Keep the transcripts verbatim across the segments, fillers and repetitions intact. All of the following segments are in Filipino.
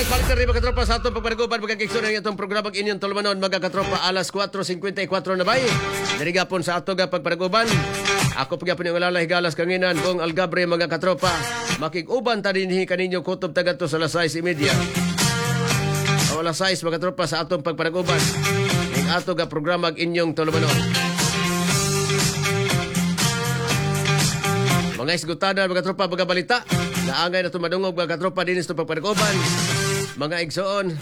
Alright, balik na rin mga katropa sa atong pagpanaguban magkakiksyon ng itong programang inyong tulumanon mga katropa alas four fifty-four na bay. Dirigapon sa atong pagpanaguban. Ako pagapon yung alalay galas kanginan kung algabre mga katropa. Makikuban ta dinhi kaninyo kutob tagadto sa alas sais media. O alas sais mga katropa sa atong pagpanaguban. Ning atong programang inyong tulumanon. Mga isgutada mga tropa mga balita. Naangay na tumadungog mga katropa dinis to pagpanaguban. Mga igsoon.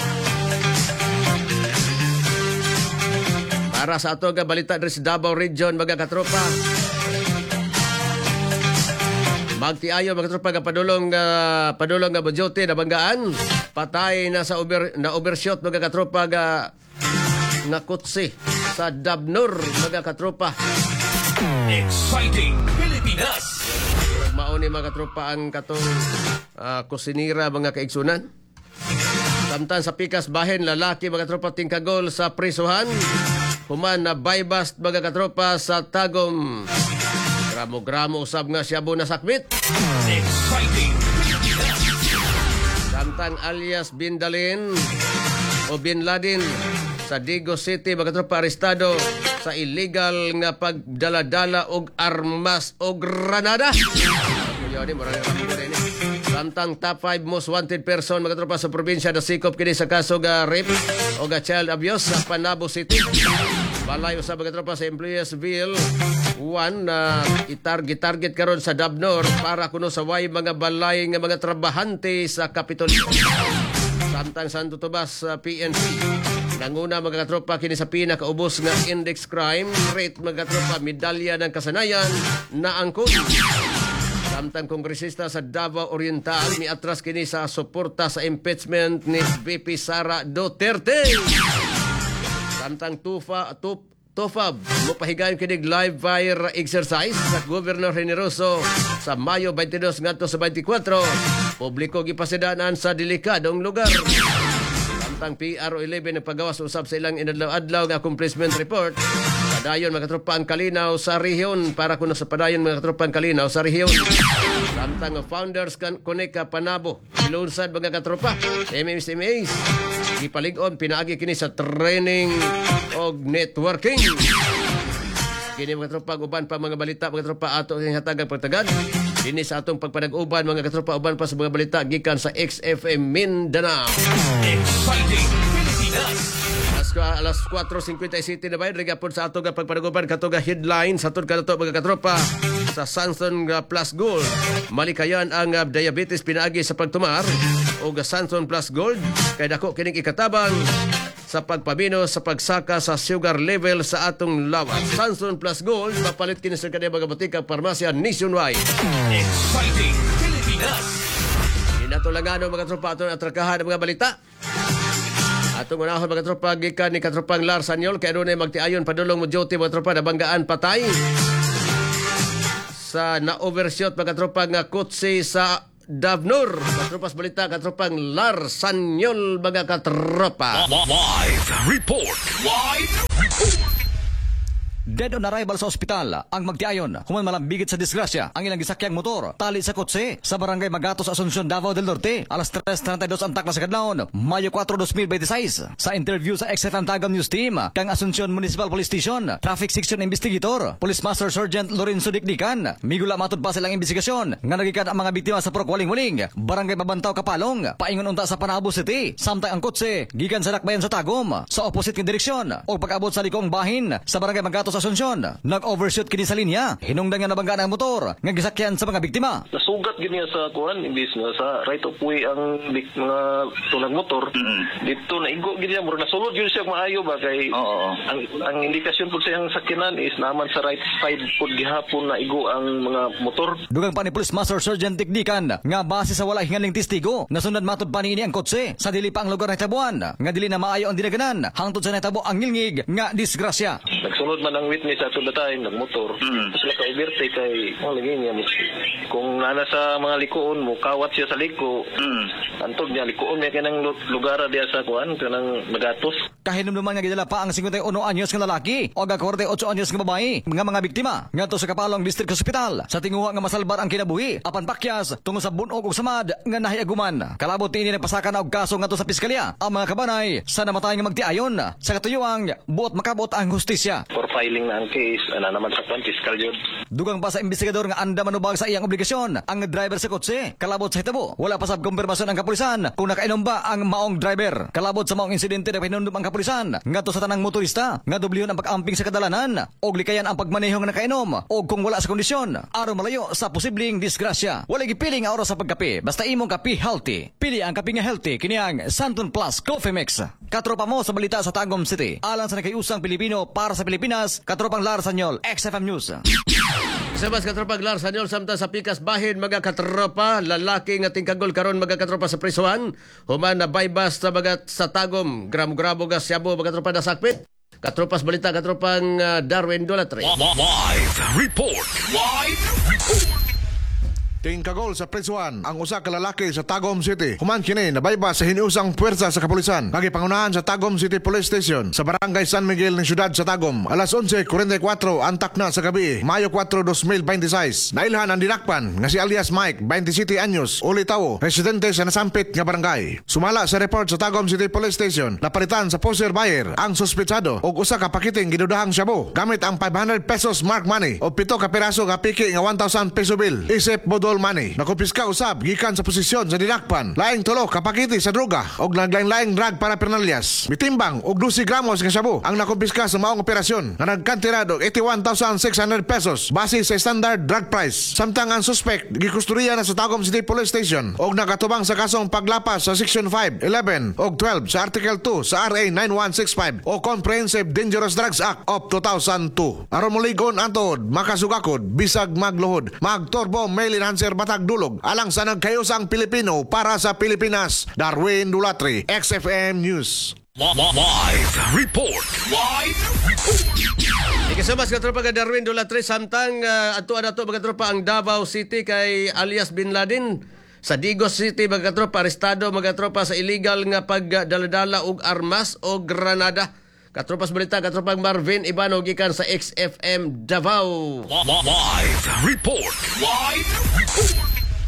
Para sa ato nga balita diri sa Davao Region mga katropa. Magtiayo mga katropa nga padulong uh, padulong nga budyote na banggaan. Patay na sa over na overshot mga katropa nga nga kutsi sa Dabnor mga katropa. Exciting Pilipinas. Mauni mga katropa ang katong uh, kusinira mga kaigsunan. Samtang sa pikas bahin lalaki mga katropa tingkagol sa prisuhan. Human na bypass mga katropa sa Tagum. Gramo-gramo usab nga siya na sakbit. Exciting Pilipinas. Samtang alias Bin Dalin o Bin Laden sa Digo City mga katropa arestado sa illegal nga pagdala-dala og armas o granada. Samtang top five most wanted person mga tropa sa probinsya na sikop kini sa kaso ga rape o ga child abuse sa Panabo City. Balay usab mga tropa sa Employeesville one na uh, itarget-target karon sa Dabnor para kuno sa way mga balay nga mga trabahante sa Kapitolyo. Samtang Santo Tomas sa uh, P N C nanguna mga katropa kini sa pinakaubos nga index crime rate mga katropa medalya ng kasanayan na angkon. Samtang kongresista sa Davao Oriental miatras kini sa suporta sa impeachment ni V P Sara Duterte. Samtang tufa tup Tofab mopahigayon kinig live fire exercise sa Governor Generoso sa Mayo twenty-two ngadto sa twenty-four. Publiko gipasidanan sa delikadong lugar. Samtang P R O eleven nagpagawas usab sa ilang inadlaw-adlaw nga accomplishment report. Padayon mga katropa ang kalinaw sa rehiyon para kuno sa padayon mga katropa ang kalinaw sa rehiyon. Samtang Founders Connect Panabo ilunsad mga katropa M S M As gipalig-on pinaagi kini sa training og networking. Kini mga katropa uban pa mga balita mga katropa ato ang hatagang pagtagad dinhi sa atong pagpanag-uban mga katropa uban pa sa mga balita gikan sa X F M Mindanao. Exciting Pilipinas. Alas four fifty-seven na ba rigapon sa atong pagpanaguban katong headline sa atong kanato mga katropa sa Sanson Plus Gold. Malikayan ang uh, diabetes pinaagi sa pagtumar o Sanson Plus Gold kay dako kining ikatabang sa pagpabino sa pagsaka sa sugar level sa atong lawas. Sanson Plus Gold mapalit kini sa kanang mga botika parmasya nationwide. Exciting Pilipinas. Inatulangano mga tropa atong atrakahan ng mga balita. Atong unahon mga tropa gikan ni katropang Lar Sanyol kay adunay magtiayon padulong mo duty mga tropa na banggaan patay sa na-overshot mga tropa nga kutsi sa Davnor. Katropas balita katropang Lar Sanyol mga katropa. Live report. Live report. Dead on arrival sa ospital ang magtiayon human malambigit sa disgrasya ang ilang gisakyang motor tali sa kotse sa barangay Magatos, Asuncion, Davao del Norte alas tres thirty-two ang takla sa kadlawon Mayo four twenty twenty-six. Sa interview sa X F M Tagum News Team kang Asuncion Municipal Police Station Traffic Section Investigator Police Master Sergeant Lorenzo Dikdikan migula matud pa silang investigasyon nga nagikan ang mga biktima sa Purok Waling-Waling barangay Mabantaw, Kapalong paingon unta sa Panabo City samtang ang kotse gikan sa Dakbayan sa Tagum sa opposite nga direksyon o pag-abot sa likong bahin sa barangay Magatos, Asuncion nag-overshoot kini sa linya hinungdan nga nabanggaan ang motor nga gisakyan sa mga biktima. Nasugat gini sa kuan imbis nga sa right of way ang bik, mga tulang motor mm-hmm. dito na igo gini mo nasulod yun siya maayo ba kay oh, oh. ang ang indikasyon pud sa iyang sakyanan is naman sa right side pud gihapon na igo ang mga motor. Dugang pa ni Police Master Sergeant Dikdikan nga base sa wala hingaling testigo nasunod matud pa niini ang kotse sa dili pa ang lugar na tabuan nga dili na maayo ang dinaganan hangtod sa natabo ang ngilngig nga disgrasya. Nagsunod man ang ang witness ato the time nagmotor. Mm. Tapos naka overtake kay mo lagi niya kung nana sa mga likuon mo kawat siya sa liko. Mm. Antog niya likuon niya kanang lu- lugar diya sa kuan kanang nagatos. Kahinom naman nga gidala pa ang fifty-one anyos nga lalaki o ga forty-eight anyos nga babae nga mga biktima ngadto sa Kapalong District Hospital sa tinguha nga masalbar ang kinabuhi apan pakyas tungod sa bunog ug samad nga nahiaguman. Kalabot ini nagpasaka na og kaso ngadto sa piskalya ang mga kabanay sa namatay nga magtiayon sa katuyuang buot makabot ang hustisya. For filing na ang case ana naman sa kuan fiscal jud. Dugang pa sa investigador nga anda manubag sa iyang obligasyon ang driver sa kotse. Kalabot sa hitabo wala pa sab kumpirmasyon ang kapulisan kung nakainom ba ang maong driver. Kalabot sa maong insidente na pinundom ang kapulisan ngadto sa tanang motorista nga dublyon ang pag-amping sa kadalanan og likayan ang pagmaneho nga nakainom og kung wala sa kondisyon aron malayo sa posibleng disgrasya. Wala gipili nga oras sa pagkape basta imong kape healthy. Pili ang kape nga healthy kini ang Santon Plus Coffee Mix. Katropa mo sa balita sa Tagum City. Alang sa nakayusang Pilipino para sa Pilipinas, katropang Lar Sanyol, X F M News. Sabas katropag Lar Sanyol samtang sa pikas bahin mga katropa lalaki nga tingkagol karon mga katropa sa prisuhan human na bypass sa mga sa Tagum gramo-gramo gas Cebu mga katropa nasakpit. Katropas balita katropang uh, Darwin Dulatry. Live report. Live report. Tingkagol sa prisuhan ang usa ka lalaki sa Tagum City. Human kini nabaybas sa hiniusang puwersa sa kapulisan. Kagipangunahan sa Tagum City Police Station sa Barangay San Miguel ng siyudad sa Tagum. Alas eleven forty-four antak na sa gabi, Mayo four, twenty twenty-six. Nailhan ang dinakpan nga si alias Mike, twenty-seven anyos, uli tawo, residente sa nasampit nga barangay. Sumala sa report sa Tagum City Police Station, napalitan sa poster buyer ang suspetsado og usa ka pakiting gidudahang shabu gamit ang five hundred pesos mark money o pito ka piraso nga piki nga one thousand peso bill. Isip bodol money. Nakupiska usab gikan sa posisyon sa dinakpan. Laing tulo ka pakiti sa droga og naglain-laing drug paraphernalias. Mitimbang og twelve gramos nga shabu ang nakupiska sa maong operasyon nga nagkantidad og eighty-one thousand six hundred pesos base sa standard drug price. Samtang ang suspect gikustodiya na sa Tagum City Police Station og nagatubang sa kasong paglapas sa Section five, eleven og twelve sa Article two sa R A nine one six five o Comprehensive Dangerous Drugs Act of two thousand two. Aron muligon antod makasugakod bisag magluhod magtorbo mail enhancer batag dulog alang sa nagkayusang Pilipino para sa Pilipinas. Darwin Dulatry, X F M News. Live report. Live report. Ikasabas katropa ka Darwin Dulatry samtang uh, ato na to mga katropa ang Davao City kay alias Bin Laden sa Digos City mga katropa arestado mga katropa sa illegal nga pagdaladala og armas o granada. Katropas balita katropang Marvin Ibano gikan sa X F M Davao. Live report. Live report.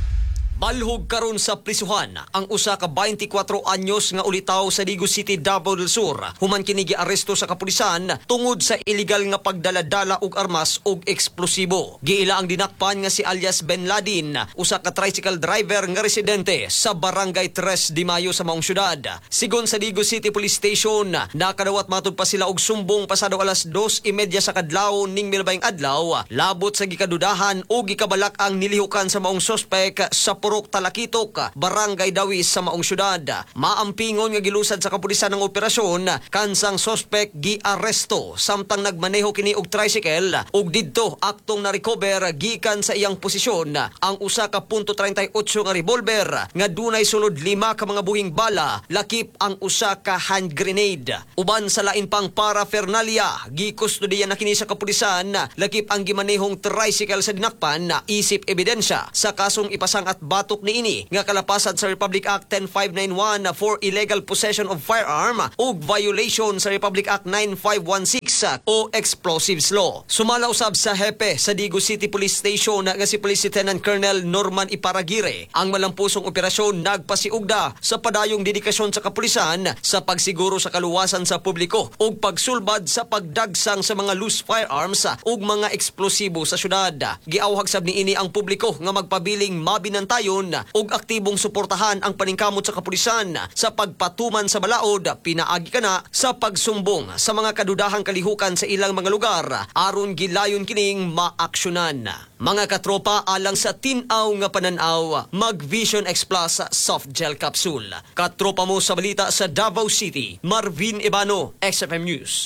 Balhog karon sa prisuhan ang usa ka twenty-four anyos nga ulitaw sa Digos City, Davao del Sur. Human kini giaresto sa kapulisan tungod sa illegal nga pagdaladala og armas ug eksplosibo. Giila ang dinakpan nga si alias Bin Laden, usa ka tricycle driver nga residente sa Barangay tres de Mayo sa maong syudad. Sigon sa Digos City Police Station, nakadawat matud pa sila og sumbong pasado alas dos y media sa kadlaw ning milabayng adlaw. Labot sa gikadudahan o gikabalak ang nilihukan sa maong sospek sa Purok Talakitok, Barangay Dawis sa maong syudad. Maampingon nga gilusad sa kapulisan ng operasyon kansang sospek giaresto samtang nagmaneho kini og tricycle ug didto aktong na-recover gikan sa iyang posisyon ang usa ka punto thirty-eight nga revolver nga dunay sulod lima ka mga buhing bala, lakip ang usa ka hand grenade. Uban sa lain pang paraphernalia gikustodiya na kini sa kapulisan, lakip ang gimanehong tricycle sa dinakpan na isip ebidensya sa kasong ipasang at batok niini nga kalapasan sa Republic Act ten five ninety-one for illegal possession of firearm ug violation sa Republic Act nine five one six o explosives law. Sumala usab sa hepe sa Digos City Police Station nga si Police Lieutenant Colonel Norman Iparagire. Ang malampusong operasyon nagpasiugda sa padayong dedikasyon sa kapulisan sa pagsiguro sa kaluwasan sa publiko ug pagsulbad sa pagdagsang sa mga loose firearms ug mga eksplosibo sa syudad. Giawhag sab niini ang publiko nga magpabiling mabinantayon ug aktibong suportahan ang paningkamot sa kapulisan sa pagpatuman sa balaod, pinaagi kana sa pagsumbong sa mga kadudahang kalihukan sa ilang mga lugar aron gilayon kining maaksyonan. Mga katropa, alang sa tinaw nga pananaw, mag Vision X Plus soft gel capsule. Katropa mo sa balita sa Davao City, Marvin Ibano, X F M News.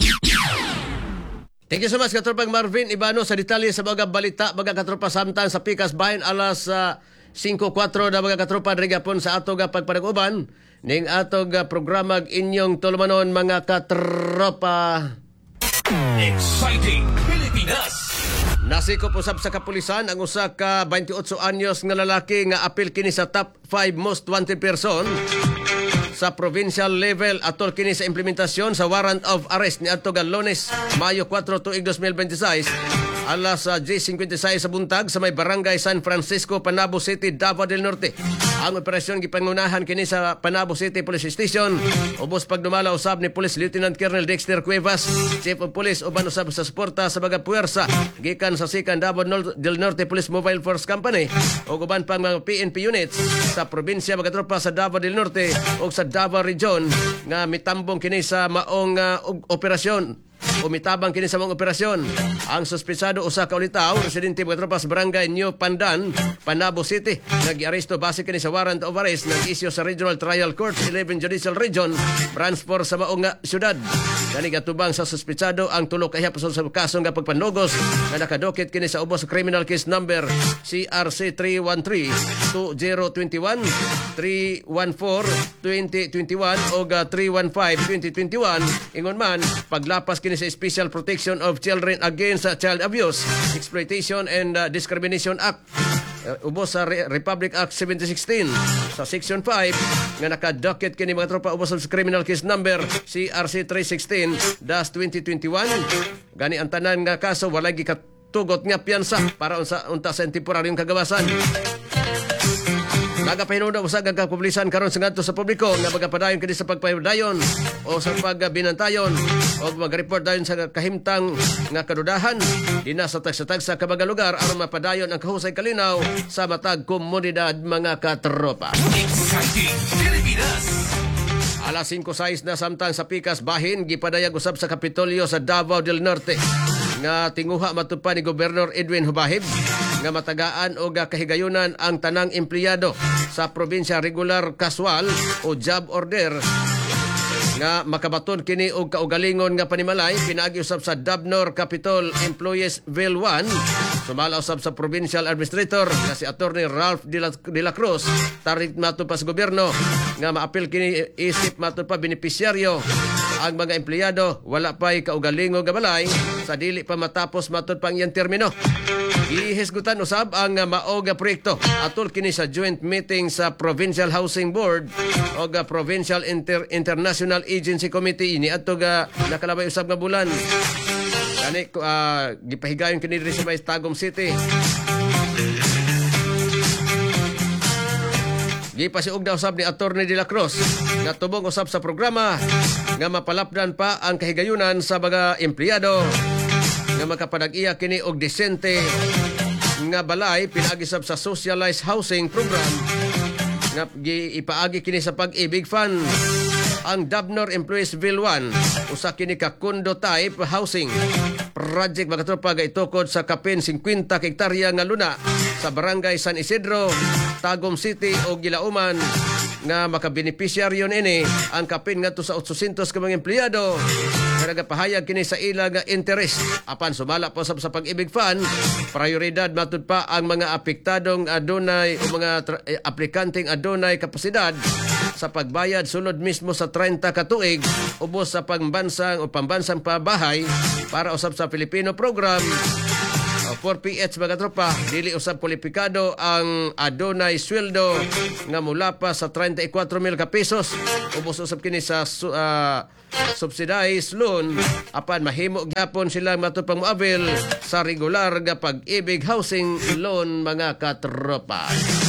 Thank you so much katropang Marvin Ibano sa detalye sa mga balita mga katropa samtang sa pikas bahin alas uh, five four na mga katropa rigapon sa ato nga pagpanag-uban ning ato nga programa inyong tulumanon mga katropa. Exciting Pilipinas. Nasikop usab sa kapulisan ang usa ka twenty-eight anyos nga lalaki nga apil kini sa top five most wanted person sa provincial level atol kini sa implementasyon sa warrant of arrest ni adto Lunes, Mayo four tuig twenty twenty-six alas uh, G fifty-six sa buntag sa may barangay San Francisco, Panabo City, Davao del Norte. Ang operasyon gipangunahan kini sa Panabo City Police Station ubos pagdumala usab ni Police Lieutenant Colonel Dexter Cuevas, Chief of Police uban usab sa suporta sa mga puwersa gikan sa Second Davao del Norte Police Mobile Force Company ug uban pang mga P N P units sa probinsya mga tropa sa Davao del Norte ug sa Davao Region nga mitambong kini sa maong uh, operasyon. Umitabang kini sa mga operasyon. Ang suspetsado usa ka ulitaw, residente mga tropa sa barangay New Pandan, Panabo City, nag-aresto base kini sa warrant of arrest nag-issue sa Regional Trial Court eleven Judicial Region, Branch four sa maong nga syudad. Gani gatubang sa suspetsado ang tulo ka hapon sa kaso nga pagpanlogos nga nakadokit kini sa ubos criminal case number C R C three one three two zero two one, three one four twenty twenty-one o three one five twenty twenty-one. Ingon man paglapas kini sa Special Protection of Children Against Child Abuse, Exploitation and uh, Discrimination Act uh, ubos sa Re- Republic Act seventy sixteen sa Section five nga nakadocket kini mga tropa ubos sa criminal case number C R C three sixteen dash twenty twenty-one. Gani ang tanan nga kaso walay gikatugot nga piyansa para unsa unta sa temporaryong kagawasan. Nagapahinuda usag ang kapublisan karon sa ngadto sa publiko nga magapadayon kini sa pagpadayon o sa pagbinantayon o mag-report dayon sa kahimtang nga kadudahan dina sa tagsa-tagsa ka mga lugar aron mapadayon ang kahusay kalinaw sa matag komunidad mga katropa. Exciting Pilipinas. Alas five sais na samtang sa Pikas bahin gipadayag usab sa Kapitolyo sa Davao del Norte nga tinguha matupad ni Gobernador Edwin Hubahib nga matagaan o kahigayunan ang tanang empleyado sa probinsya regular casual o job order nga makabaton kini og kaugalingon nga panimalay pinaagi usab sa Dabnor Capitol Employees Bill one. Sumala usab sa provincial administrator nga si Attorney Ralph de la, de la Cruz tarik matud pa sa gobyerno nga maapil kini isip matud pa benepisyaryo ang mga empleyado wala pa'y kaugalingon nga balay sa dili pa matapos matud pang iyang termino. Ihisgutan usab ang maog nga proyekto atol kini sa joint meeting sa Provincial Housing Board o ga Provincial Inter- International Agency Committee ni adto ga nakalabay usab nga bulan. Kani uh, gipahigayon kini diri sa Tagum City. Gipasiug daw usab ni Attorney de la Cruz nga tubong usab sa programa nga mapalapdan pa ang kahigayunan sa mga empleyado nga makapanag-iya kini og desente nga balay pinaagi sab sa socialized housing program nga ipaagi kini sa Pag-ibig Fund. Ang Dabnor Employees Bill one usa kini ka condo type housing project mga tropa ga itukod sa kapin fifty hektarya nga luna sa barangay San Isidro, Tagum City o Gilauman nga makabenepisyaryo ini ang kapin ngadto sa eight hundred ka mga empleyado nga nagapahayag kini sa ila nga interest. Apan sumala po sa Pag-ibig Fund, prioridad matud pa ang mga apektadong adunay o mga tra- eh, aplikanteng adunay kapasidad sa pagbayad sulod mismo sa thirty ka tuig ubos sa pambansang o pambansang pabahay para usab sa Filipino program. four P H mga tropa, dili usab kwalipikado ang adunay sweldo nga mula pa sa thirty-four mil ka pesos ubos usab kini sa uh, subsidized loan apan mahimo gyapon sila matupang moabil sa regular nga Pag-ibig housing loan mga katropa.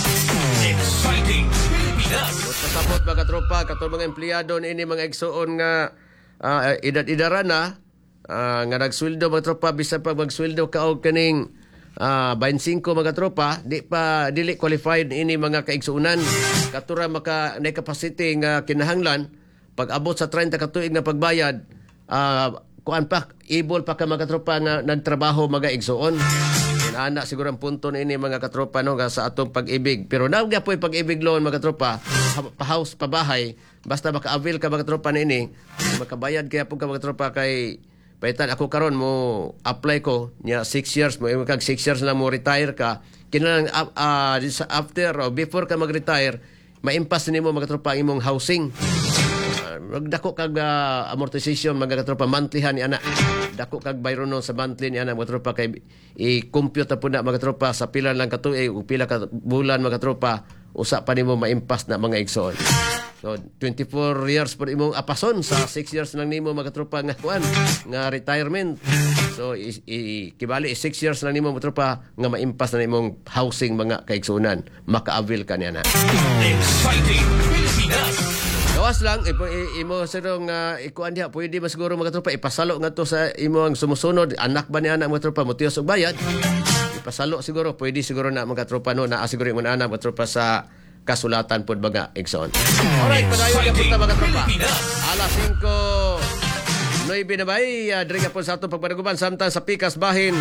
Exciting Pilipinas. Pasabot mga katropa katong mga empleyado ni ini mga igsuon nga uh, edad-idaran na Uh, nga nagsweldo mga tropa bisan pa magsweldo ka og kaning uh, twenty-five mga tropa di pa dili qualified ini mga kaigsuunan katura maka na capacity nga kinahanglan pag abot sa thirty ka tuig nga pagbayad uh, kuan pa able pa ka mga tropa nga nagtrabaho mga igsuon. Ana siguro ang punto na ini mga katropa no sa atong Pag-ibig pero nawga po Pag-ibig loan mga tropa pa house pa bahay basta maka-avail ka mga tropa na ini makabayad kaya po ka mga tropa kay paitan ako karon mo apply ko nya six years mo kag six years na mo retire ka kinahanglan uh, uh, after or before ka mag-retire maimpas nimo mga tropa imong housing uh, magdako kag uh, amortization mga tropa monthlyhan ni ana dako kag bayro no sa monthly niya na mga tropa kay i-compute na po na mga tropa sa pila lang katuig o pila ka bulan mga tropa usa pa nimo maimpas na mga igsoon. So twenty-four years po imong apason sa six years lang nimo mga tropa nga kuan nga retirement. So i, i kibali six years lang nimo mga tropa nga maimpas na imong housing mga kaigsunan. Maka-avail ka niya na. Exciting Pilipinas. Gawas lang imo imo sirong uh, ikuan diha pwede ba siguro mga tropa ipasalo ngadto sa imong sumusunod anak ba ni anak mga tropa mutiyos og bayad. Ipasalo siguro pwede siguro na mga tropa no na siguro imong anak mga tropa sa kasulatan pod baga igsoon. Alright, padayon gyud punta mga tropa. Alas cinco nueve na bay uh, diri po sa atong pagpanaguban samtang sa Pikas Bahin.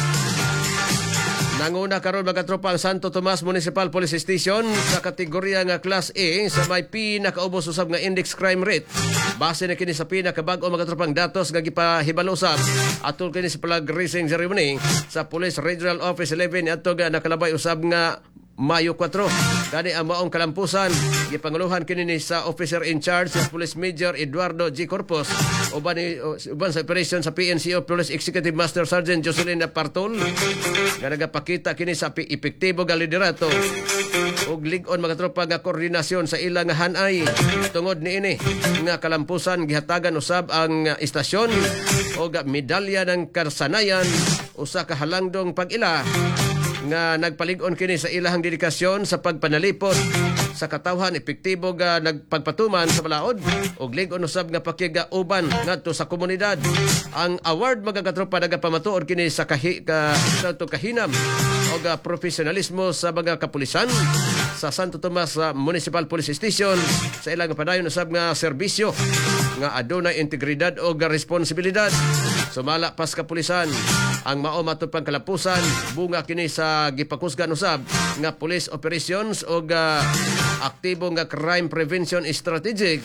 Nanguna karon mga tropa ang Santo Tomas Municipal Police Station sa kategorya nga Class A sa may pinakaubos usab nga index crime rate. Base na kini sa pinakabag-o mga tropang datos nga gipahibalo usab atol kini sa flag raising ceremony sa Police Regional Office eleven ato nga nakalabay usab nga Mayo four. Kani ang maong kalampusan gipanguluhan kini ni sa officer in charge sa Police Major Eduardo G. Corpus uban ni uban sa operation sa P N C O Police Executive Master Sergeant Jocelyn Partol nga nagapakita kini sa epektibo nga liderato ug lig-on mga tropa nga koordinasyon sa ilang hanay. Tungod niini nga kalampusan gihatagan usab ang istasyon og medalya ng karsanayan usa ka halangdong pag-ila nga nagpalig-on kini sa ilahang dedikasyon sa pagpanalipod sa katawhan epektibo nga nagpagpatuman sa balaod ug lig-on usab nga pakigauban ngadto sa komunidad. Ang award mga katropa nagapamatuod kini sa kahi, ka, sa kahinam o profesionalismo sa mga kapulisan sa Santo Tomas uh, Municipal Police Station sa ilang padayon usab nga serbisyo nga adunay integridad o responsibilidad. Sumala pas kapulisan ang mao matud pang kalapusan bunga kini sa gipakusgan usab nga police operations o uh, aktibo nga crime prevention strategic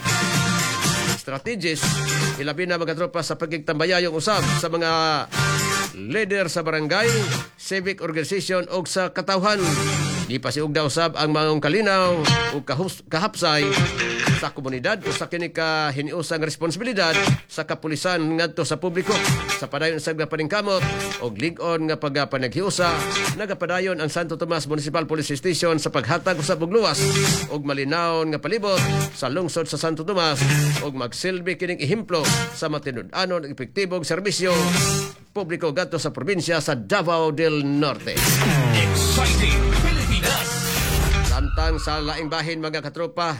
strategies ilabi na mga tropa sa pagigtambayayong usab sa mga leader sa barangay, civic organization o sa katawhan. Di pa si ugda usab ang mga kalinaw o kahapsay sa komunidad o sa kini ka hiniusang responsibilidad sa kapulisan ngadto sa publiko sa padayon sa paningkamot og lig-on nga pagpanaghiusa nagapadayon ang Santo Tomas Municipal Police Station sa paghatag usab og luwas og malinawon nga palibot sa lungsod sa Santo Tomas og magsilbi kining ehemplo sa matinud-anon epektibong serbisyo publiko ngadto sa probinsya sa Davao del Norte. Exciting Pilipinas. Samtang sa laing bahin mga katropa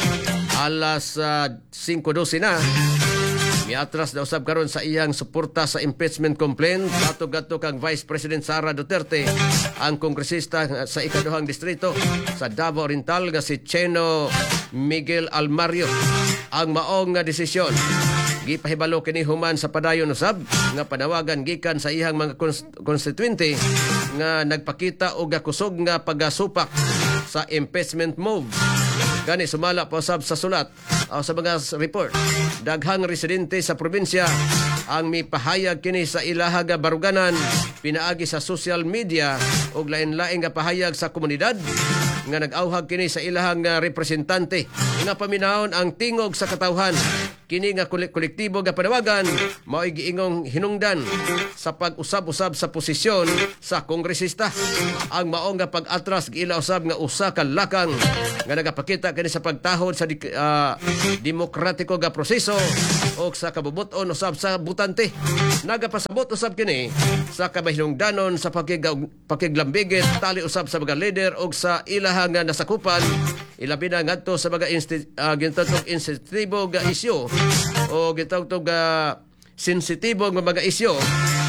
alas uh, cinco twelve na miatras na usab karon sa iyang suporta sa impeachment complaint katog-gato kang Vice President Sara Duterte ang kongresista sa ikaduhang distrito sa Davao Oriental nga si Cheno Miguel Almario. Ang maong nga desisyon gipahibalo kini human sa padayon usab nga panawagan gikan sa iyang mga konstituente nga nagpakita og kusog nga pagasupak sa impeachment move. Gani sumala pa usab sa sulat o sa mga report daghang residente sa probinsya ang mipahayag kini sa ilaha nga baruganan pinaagi sa social media og lain-lain nga pahayag sa komunidad nga nag-awhag kini sa ilahang uh, representante nga paminahon ang tingog sa katawhan. Kini nga kolektibo nga panawagan mao'y giingong hinungdan sa pag-usab-usab sa posisyon sa kongresista. Ang mao nga pag-atras giila usab nga usa ka lakang nga nagapakita kini sa pagtahod sa di, uh, demokratiko nga proseso o sa kabubuton usab sa butante. Nagapasabot usab kini sa kabahinungdanon sa pakiglambigit tali usab sa mga leader o sa ilaha nga nasakupan ilabi na ngadto sa mga insti- uh, gintawtog insensitibo nga isyu o gitawtog uh, sensitibo nga mga isyu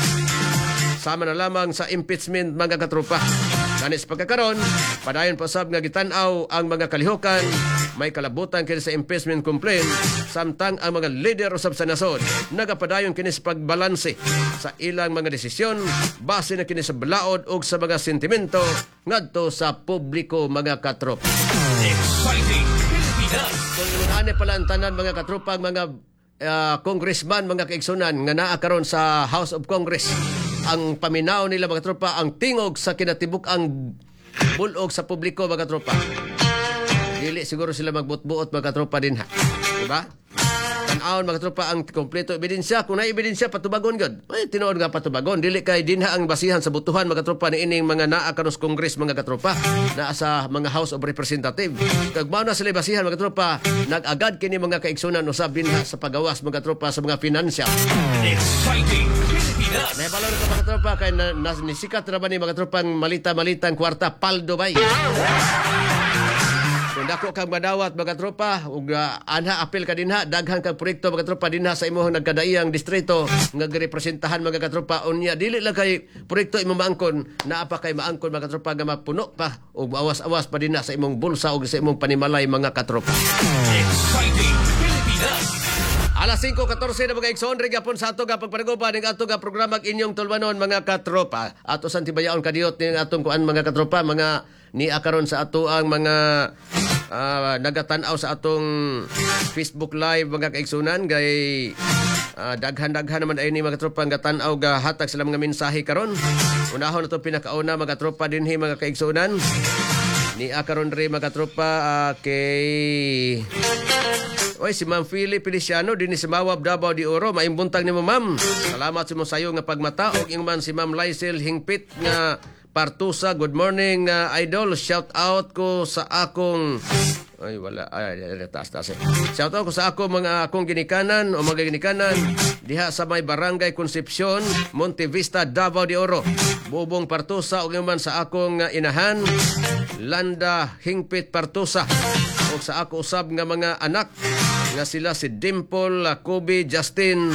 sama na lamang sa impeachment mga katropa. Kanis pagkakaron padayon pa sab nga gitan-aw ang mga kalihukan may kalabutan kini sa impeachment complaint samtang ang mga leader usab sa nasod nagapadayon kini sa pagbalanse sa ilang mga desisyon base na kini sa balaod ug sa mga sentimento ngadto sa publiko mga katropa. Exciting Pilipinas. Kung ano pala ang tanan mga katropa mga uh, congressman mga kaigsunan nga naa karon sa House of Congress ang paminaw nila mga tropa ang tingog sa kinatibuk ang bulog sa publiko mga tropa. Dili siguro sila magbutbuot mga tropa din ha. Diba? Tan-aon mga tropa ang kompleto ebidensya. Kung na ebidensya patubagon gud. Ay tinuod nga patubagon. Dili kay dinha ang basihan sa butuhan mga tropa ni ining mga naa kanos Congress mga katropa. Naa sa mga House of Representative. Kag mao na sila basihan mga tropa, nag-agad kini mga kaigsunan usab dinha sa pagawas mga tropa sa mga financial. Exciting Pilipinas. May balon ka mga tropa kay na, na, nisikat na ba ni mga tropang malita-malitang kwarta paldo bay. Kung dako kang madawat mga tropa ug uh, anha apil ka dinha daghan kang proyekto mga tropa dinha sa imong nagkadaiyang distrito nga girepresentahan mga katropa unya dili lang kay proyekto imong maangkon naa pa kay maangkon mga katropa nga mapuno pa ug awas-awas pa dinha sa imong bulsa ug sa imong panimalay mga katropa. Exciting Pilipinas. Alas five fourteen na mga igsoon rin gapon sa ato nga pagpareguba ng ato nga programa inyong tulbanon mga katropa. Ato sa tibayaon kadiyot ng atong kuan mga katropa mga ni akaron sa ato ang mga uh, nagatan-aw sa atong Facebook Live mga kaigsunan gay uh, daghan-daghan naman ay ni mga tropa nga tan-aw ga hatag sila mga mensahe karon. Unahon na to pinakauna mga tropa dinhi mga kaigsunan. Ni akaron rin mga tropa uh, kay Oy, si Ma'am Philip Feliciano din sa Mawab Davao de Oro. Maimbuntag ni mo, Ma'am. Salamat sa mo sayo nga pagmata. Og yung man si Ma'am Lysel Hingpit nga Partusa. Good morning, uh, idol. Shout out ko sa akong... Ay, wala. Ay, ay, ay taas, taas. Eh. Shout out ko sa akong mga akong ginikanan o mga ginikanan diha sa may Barangay Concepcion, Monte Vista, Davao de Oro. Bubong Partusa og yung man sa akong uh, inahan, Landa Hingpit Partusa. Og sa ako usab nga mga anak nga sila si Dimple, Kobe, Justin,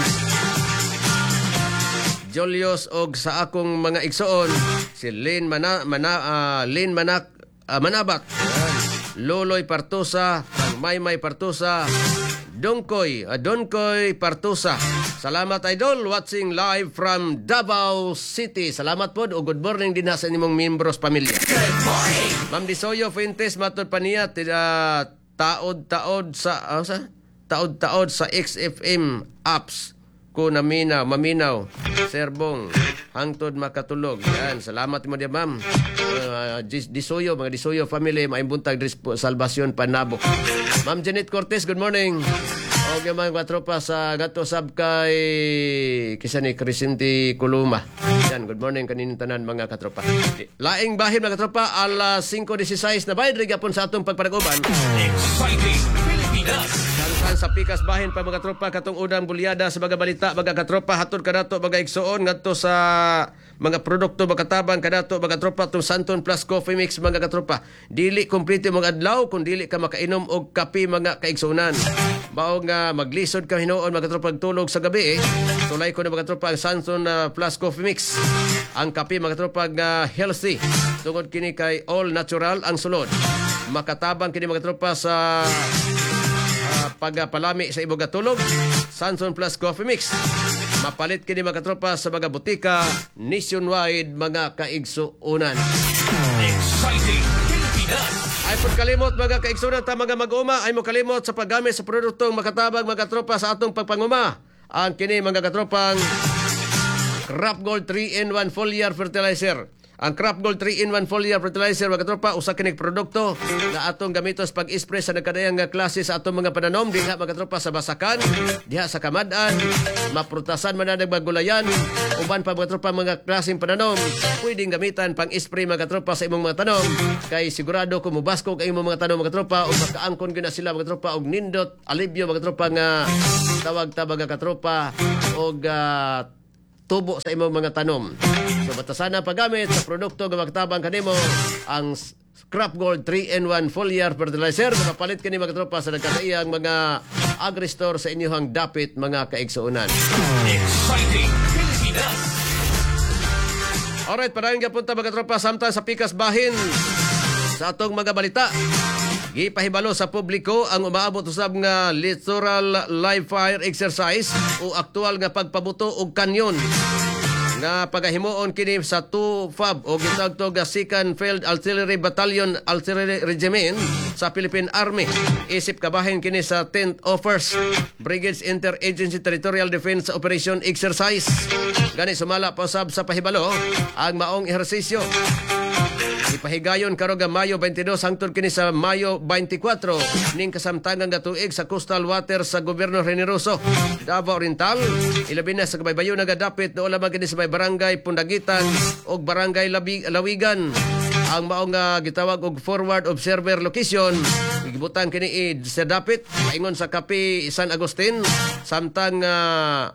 Julius og sa akong mga igsoon si Lynn Mana, Mana uh, Lynn Manak uh, Manabat, Loloy Partusa, Maymay Partusa, Donkoy, uh, Donkoy Partusa. Salamat idol watching live from Davao City. Salamat po o good morning din sa inyong membros pamilya. Good morning. Ma'am Disoyo Fuentes matod pa niya uh, taod-taod sa uh, sa taod-taod sa X F M apps ko naminaw, maminaw, serbong, hangtod makatulog. Yan, salamat mo diya, ma'am. Uh, Disoyo, mga Disoyo family, maimbuntag Salvasyon Panabo. Ma'am Janet Cortez, good morning. O yung mga tropa sa gato sab kay kisa ni Crescenti Kuluma. Yan, good morning kanin tanan mga katropa. Laing bahin mga katropa, alas five sixteen na bayad rin sa atong pagparaguban. Exciting Pilipinas. Kansan sa pikas bahin pa mga tropa katong udang bulyada sa mga balita mga katropa hatod kadato mga igsoon ngadto sa mga produkto makatabang kadato mga tropa tong Santon Plus Coffee Mix mga katropa. Dili kompleto mga adlaw kung dili ka makainom og kape mga kaigsunan. Mao nga maglisod ka hinuon mga tropa tulog sa gabi eh. Tulay ko na mga tropa ang Santon uh, Plus Coffee Mix. Ang kape mga tropa nga healthy. Tungod kini kay all natural ang sulod. Makatabang kini mga tropa sa uh, pagpalami sa imong tulog. Santon Plus Coffee Mix. Mapalit kini mga tropa sa mga butika nationwide mga kaigsuunan. Exciting Pilipinas. Ay po kalimot mga kaigsunan ta mga mag-uma ay mo kalimot sa paggamit sa produktong makatabang mga tropa sa atong pagpanguma. Ang kini mga katropang Crop Gold three in one foliar fertilizer. Ang Crop Gold three in one foliar fertilizer mga katropa usa kining produkto na atong gamitos pag-spray sa nagkadayang nga klase sa atong mga pananom diha mga katropa sa basakan, diha sa kamad-an, maprutasan man na maggulayan, uban pa mga katropa mga klaseng pananom, pwedeng gamitan pang-spray mga katropa sa imong mga tanom kay sigurado kung mubaskog ang imong mga tanom mga katropa o makaangkon gyud na sila mga katropa og nindot alibyo mga katropa nga tawag ta mga katropa og uh, tubo sa imong mga tanom. So batasan na paggamit sa produkto nga magtabang kanimo ang Crop Gold three in one foliar fertilizer na mapalit kani mga tropa sa nagkataiyang mga agri-store sa inyong dapit mga kaigsuunan. Exciting Pilipinas. Alright, parayon gyapon ta mga tropa samtang sa pikas bahin sa atong mga balita. Gipahibalo sa publiko ang umaabot usab nga littoral live fire exercise o aktual nga pagpabuto og kanyon nga pagahimuon kini sa two F A B o gitawag to nga second Field Artillery Battalion Artillery Regiment sa Philippine Army. Isip kabahin kini sa tenth of first Brigades Interagency Territorial Defense Operation Exercise. Gani sumala pa usab sa pahibalo ang maong ehersisyo. Ipahigayon karon nga Mayo twenty-dos hangtod kini sa Mayo twenty-four ning kasamtangan nga tuig sa coastal water sa gobyerno Generoso, Davao Oriental. Ilabi na sa kabaybayon nga dapit no lamang kini sa may barangay Pundagitan og barangay Labi, Lawigan. Ang mao nga gitawag og forward observer location gibutan kini sa dapit ingon sa Kapi San Agustin samtang uh,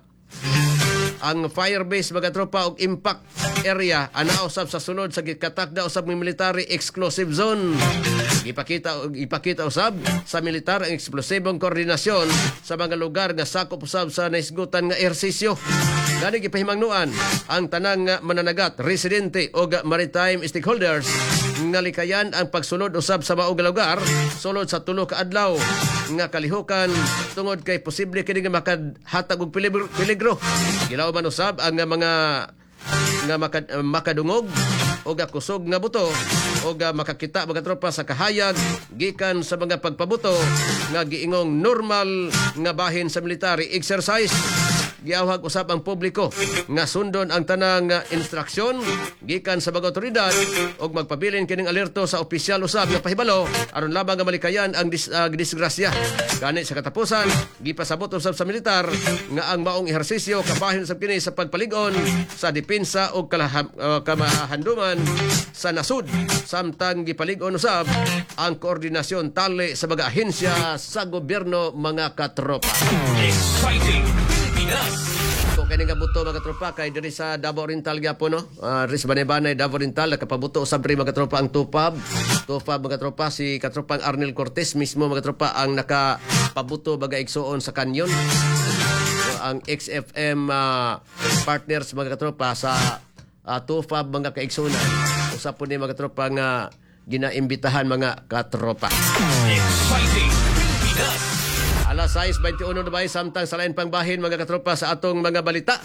ang fire base mga tropa og impact area ana usab sa sulod sa gikatakda usab ng military exclusive zone. Ipakita ipakita usab sa militar ang eksplosibong koordinasyon sa mga lugar nga sakop usab sa naisgutan nga ehersisyo. Gani gipahimangnuan ang tanang mananagat, residente o maritime stakeholders nga likayan ang pagsulod usab sa maong lugar sulod sa tulo ka adlaw nga kalihukan tungod kay posible kini nga makadhatag og peligro. peligro. Gilaw man usab ang mga nga makad, makadungog o kusog nga buto o makakita mga tropa sa kahayag gikan sa mga pagpabuto nga giingong normal nga bahin sa military exercise. Giawhag usab ang publiko nga sundon ang tanang instruksyon gikan sa mga otoridad og magpabilin kining alerto sa opisyal usab nga pahibalo aron lamang nga malikayan ang dis, uh, disgrasya. Gani sa katapusan gipasabot usab sa militar nga ang maong ehersisyo kabahin usab kini sa pagpalig-on sa depensa og kalaham, uh, kamahanduman sa nasud samtang gipalig-on usab ang koordinasyon tali sa mga ahensya sa gobyerno mga katropa. Exciting Pilipinas. Kung kani nga buto mga tropa kay diri sa Davao Oriental gyapon no. Uh, Ris Banay-Banay Davao Oriental nakapabuto usab diri mga tropa ang Tupab. Tupab mga tropa si katropang Arnel Cortez mismo mga tropa ang nakapabuto baga igsuon sa kanyon. So, ang X F M uh, partners mga tropa sa uh, Tupab mga kaigsunan. Usab po ni mga tropa nga ginaimbitahan mga katropa. Exciting Pilipinas. Alas sais twenty-one na bay samtang sa lain pang bahin mga katropa sa atong mga balita.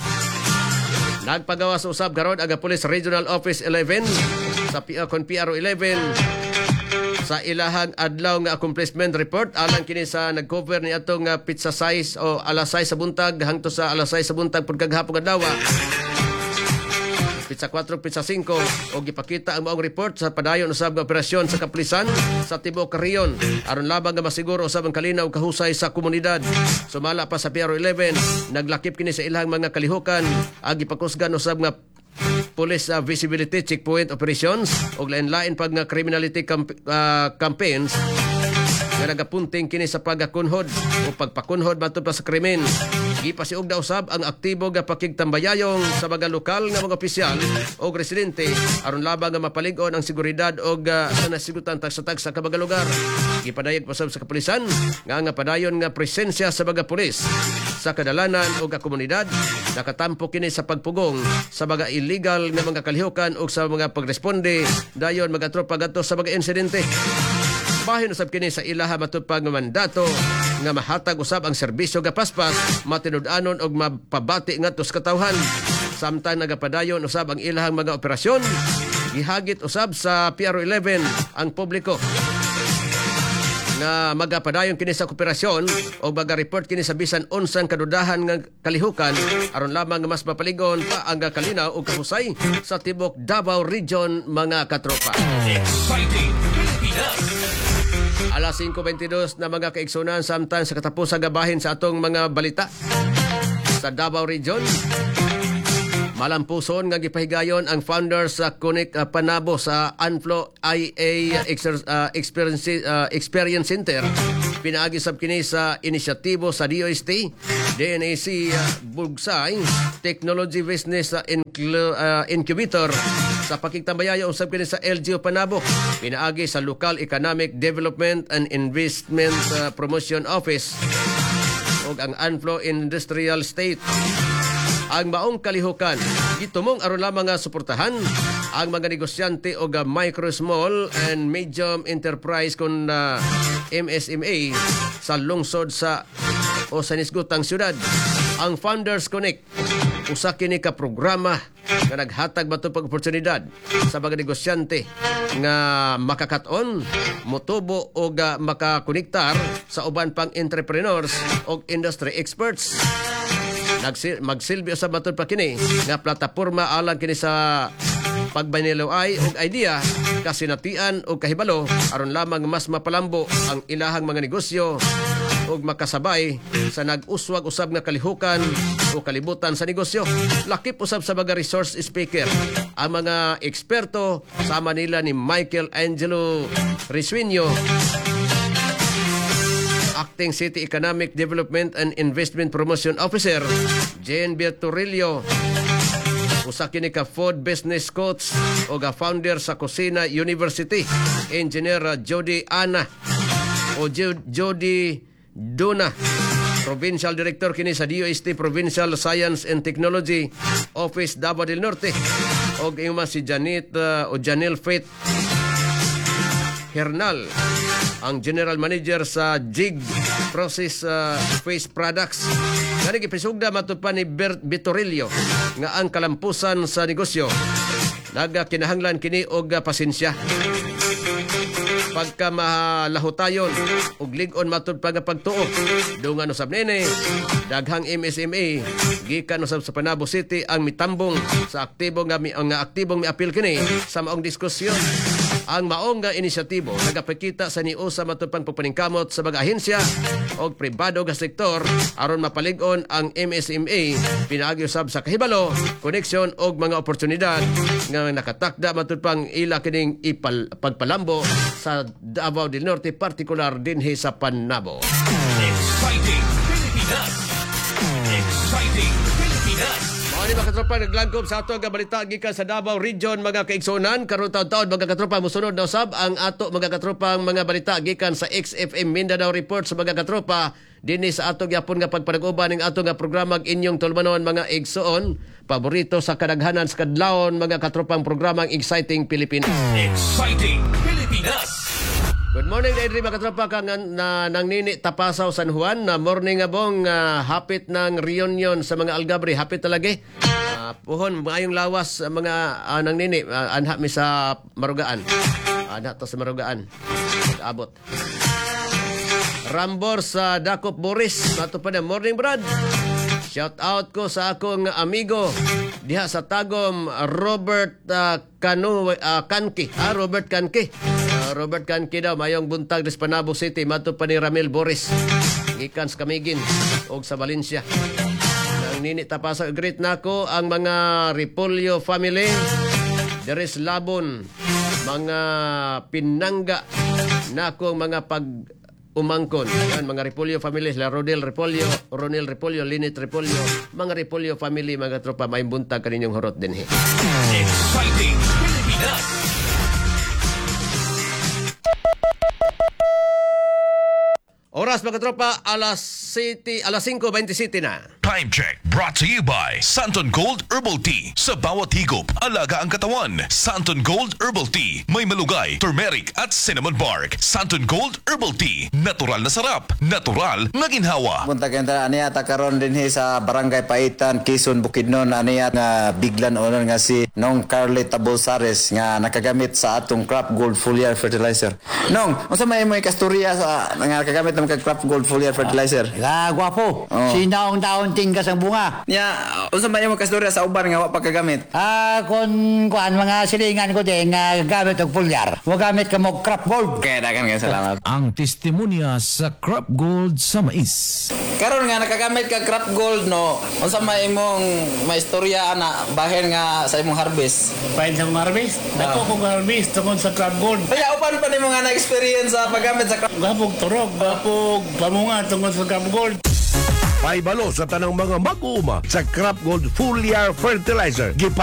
Nagpagawa sa usab karon ang Police Regional Office eleven sa P- uh, kon P R O eleven sa ilahang adlaw nga accomplishment report alang kini sa nag-cover ni atong uh, pizza size o alas sais sa buntag hangtod sa alas sais sa buntag pud kaghapon adlaw. Pizza four, Pizza five o gipakita ang maong report sa padayon usab nga operasyon sa kapulisan sa Tibok Riyon aron labang nga masiguro usab ang kalinaw kahusay sa komunidad. Sumala pa sa P R O eleven naglakip kini sa ilang mga kalihukan ang gipakusgan usab nga police uh, visibility checkpoint operations o lain-lain pag nga criminality camp- uh, campaigns nga nagapunting kini sa pagakunhod o pagpakunhod batud pa sa krimen. Gipasiug daw usab ang aktibo nga pakigtambayayong sa mga lokal nga mga opisyal o residente aron labang nga mapalig-on ang seguridad o uh, sa nasigutan tagsa-tag sa kabaga lugar. Gipadayag pa sa kapulisan nga nga padayon nga presensya sa mga pulis sa kadalanan o ka komunidad nakatampo kini sa pagpugong sa mga illegal nga mga kalihukan o sa mga pagresponde dayon mga tropa gadto sa mga insidente. Bahin usab kini sa ilaha matud pag mandato nga mahatag usab ang serbisyo nga paspas matinud-anon og mapabati ngadto sa katawhan. Samtang nagapadayon usab ang ilahang mga operasyon gihagit usab sa P R O eleven ang publiko nga magapadayon kini sa kooperasyon o maga-report kini sa bisan unsang kadudahan nga kalihukan aron lamang nga mas mapaligon pa ang kalinaw o kahusay sa Tibok Davao Region mga katropa. Exciting Pilipinas. Alas five twenty-two na mga kaigsunan samtang sa katapusan gabahin sa atong mga balita sa Davao Region. Malampuson nga gipahigayon ang founder sa Kunik uh, Panabo sa Anflo I A Exer- uh, Experience, uh, Experience Center. Pinaagi sab kini sa inisyatibo sa D O S T, D N A C uh, Bugsay Technology Business uh, Inclu- uh, Incubator sa pakigtambayaya usab kini sa L G O Panabo. Pinaagi sa Local Economic Development and Investment uh, Promotion Office ug ang Anflo Industrial State. Ang maong kalihukan gitumong aron lamang nga suportahan ang mga negosyante o micro, small and medium enterprise kon uh, M S M A sa lungsod sa o sa nisgutang syudad. Ang Founders Connect usa kini ka programa nga naghatag bato pag oportunidad sa mga negosyante nga makakaton, motubo o uh, makakonektar sa uban pang entrepreneurs o industry experts. Nagsil- magsilbi usab matud pa kini nga plataporma alang kini sa pagbanilaway og idea, kasinatian o kahibalo aron lamang mas mapalambo ang ilahang mga negosyo ug makasabay sa nag-uswag usab nga kalihukan o kalibutan sa negosyo. Lakip usab sa mga resource speaker ang mga eksperto sama nila ni Michael Angelo Risueño, Acting City Economic Development and Investment Promotion Officer, Jane Bertorillo, usa kini ka food business coach o ga founder sa Kusina University, Engineer Jody Ana o Jo- Jody Duna, Provincial Director kini sa D O S T Provincial Science and Technology Office Davao del Norte, o ima si Janet uh, o Janelle Faith Hernal, ang General Manager sa Jig Process uh, Face Products. Nga gipisugda matud pa ni Bert Bitorillo nga ang kalampusan sa negosyo nagakinahanglan kini og pasensya, pagka malahutayon ug lig-on matud pa nga pagtuo. Dungan usab nini daghang M S M E gikan usab sa Panabo City ang mitambong sa aktibo nga mi, nga aktibong miapil kini sa maong diskusyon. Ang maong nga inisyatibo nagapakita sa niusa matud pang pagpaningkamot sa mga ahensya o pribado nga sektor aron mapalig-on ang M S M A pinaagi usab sa kahibalo, koneksyon og mga oportunidad nga nakatakda matud pang ila kining ipal, pagpalambo sa Davao del Norte, partikular dinhi sa Panabo. Exciting Pilipinas. Exciting Pilipinas. Mga mga katropa, naglangkob sa ato nga balita gikan sa Davao Region, mga kaigsunan. Karon taon-taon mga katropa musunod na usab ang ato mga katropa mga balita gikan sa X F M Mindanao Report sa mga katropa dinhi sa ato gyapon nga pagpanag-uban ning ato nga programa inyong tulmanon mga igsoon. Paborito sa kadaghanan sa kadlawon mga katropang programang Exciting Pilipinas. Exciting Pilipinas. Good morning, Daidri, mga katropa kang na, nang nini Tapasaw, San Juan. Na morning nga bong uh, hapit ng reunion sa mga Algabri. Hapit talaga. Uh, puhon, maayong lawas uh, mga uh, nang nini. Uh, anha mi sa Marugaan. Uh, anha to sa Marugaan. Abot. Rambor sa Dakop Boris. Mato pa na, morning Brad. Shout out ko sa akong amigo diha sa Tagom, Robert uh, Cano, uh, Kanki. Ah, Robert Kanki. Uh, Robert Kanki daw, mayong buntag des Panabo City. Mato pa ni Ramil Boris. Gikan sa Kamigin o sa Valencia. Nang nini Tapasa, greet nako ang mga Repolyo family. Deres Labon, mga Pinangga, nako mga pag umangkon. Yan, mga Repolyo family, la Rodel Repolyo, Ronel Repolyo, Linit Repolyo, mga Repolyo family, mga tropa, may buntag kaninyong horot din. He. Exciting Pilipinas. Oras mga tropa, alas City, alas singko twenty-seven na. Time check brought to you by Santon Gold Herbal Tea. Sa bawat higop, alaga ang katawan. Santon Gold Herbal Tea. May malugay, turmeric at cinnamon bark. Santon Gold Herbal Tea. Natural na sarap. Natural na ginhawa. Punta kenta aniya ta karon dinhi sa Barangay Paitan, Quezon, Bukidnon, aniya nga biglan onon nga si Nong Carly Tabosares nga nakagamit sa atong Crop Gold Foliar Fertilizer. Nong, unsa may mo ikastorya sa nga nakagamit ng Crop Gold Foliar Fertilizer? Ah, gwapo. Oh. Sinaong taon tinggas ang bunga. Nya, unsa may mo ikastorya sa uban nga wa pagkagamit? Ah, kun kuan mga silingan ko din nga gamit og foliar. Wa gamit ka mo crop gold. Kaya dagan nga salamat. Ang testimonya sa Crop Gold sa mais. Karon nga nakagamit ka Crop Gold no. Unsa may imong maistorya ana bahin nga sa imong harvest? Pain sa mga harvest. Dako kong harvest tungkol sa crop gold. Kaya upan pa nimo nga na experience sa paggamit sa crop. Gapog turok, gapog pamunga tungkol sa crop gold. Paibalo sa tanang mga mag-uuma sa Crop Gold Foliar Fertilizer. Gipa